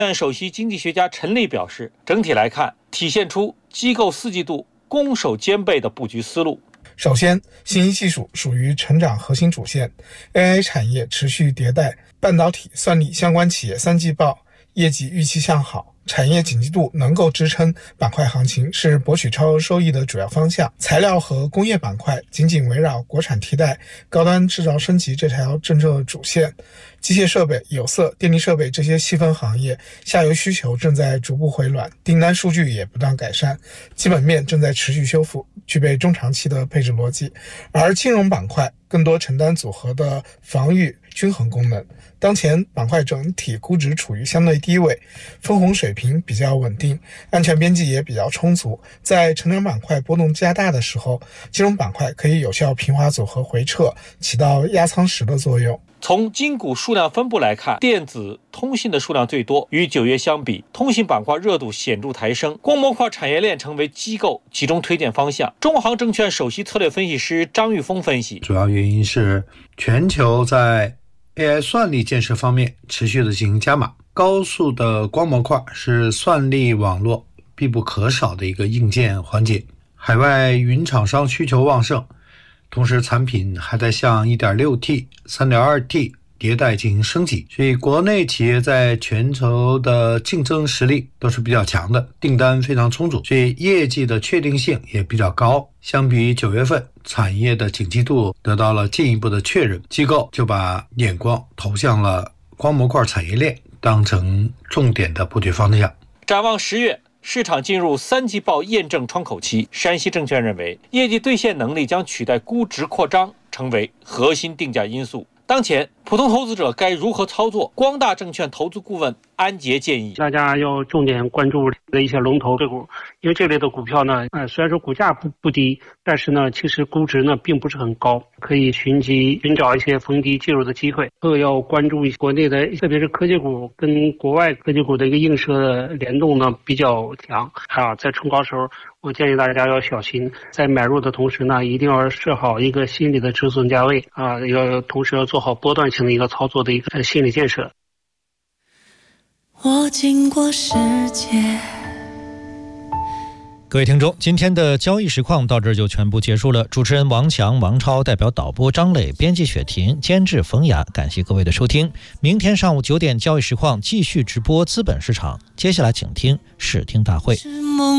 首席经济学家陈立表示，整体来看，体现出机构四季度攻守兼备的布局思路。 首先，信息技术属于成长核心主线 ，AI 产业持续迭代，半导体、算力相关企业三季报业绩预期向好，产业景气度能够支撑板块行情，是博取超额收益的主要方向。材料和工业板块紧紧围绕国产替代、高端制造升级这条政策主线。机械设备、有色、电力设备这些细分行业下游需求正在逐步回暖，订单数据也不断改善，基本面正在持续修复，具备中长期的配置逻辑。而金融板块更多承担组合的防御均衡功能。当前板块整体估值处于相对低位，分红水平比较稳定，安全边际也比较充足。在成长板块波动加大的时候，金融板块可以有效平滑组合回撤，起到压舱石的作用。 从金股数量分布来看，电子、通信的数量最多，与9月相比，通信板块热度显著抬升，光模块产业链成为机构集中推荐方向。中航证券首席策略分析师张玉峰分析， 主要原因是全球在 AI 算力建设方面持续的进行加码，高速的光模块是算力网络必不可少的一个硬件环节，海外云厂商需求旺盛，同时产品还在向 1.6T、3.2T 迭代进行升级，所以国内企业在全球的竞争实力都是比较强的，订单非常充足，所以业绩的确定性也比较高。相比于9月份，产业的景气度得到了进一步的确认，机构就把眼光投向了光模块产业链，当成重点的布局方向。 展望10月，市场进入三季报验证窗口期，山西证券认为，业绩兑现能力将取代估值扩张，成为核心定价因素。当前，普通投资者该如何操作？光大证券投资顾问安杰建议， 大家要重点关注的一些龙头个股，因为这类的股票呢，虽然说股价不低，但是呢，其实估值呢并不是很高，可以寻找一些逢低介入的机会。要关注国内的，特别是科技股跟国外科技股的一个映射的联动呢比较强在冲高时候，我建议大家要小心，在买入的同时呢，一定要设好一个心理的止损价位同时要做好波段性的一个操作的一个心理建设。 我经过世界。 各位听众，今天的交易实况到这儿就全部结束了。主持人王强、王超，代表导播张磊，编辑雪婷，监制冯雅，感谢各位的收听。明天上午9点交易实况继续直播资本市场，接下来请听视听大会。